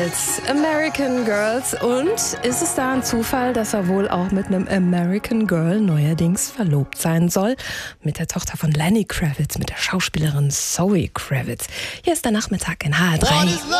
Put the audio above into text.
Kravitz, American Girls. Und ist es da ein Zufall, dass er wohl auch mit einem American Girl neuerdings verlobt sein soll? Mit der Tochter von Lenny Kravitz, mit der Schauspielerin Zoe Kravitz. Hier ist der Nachmittag in HR3.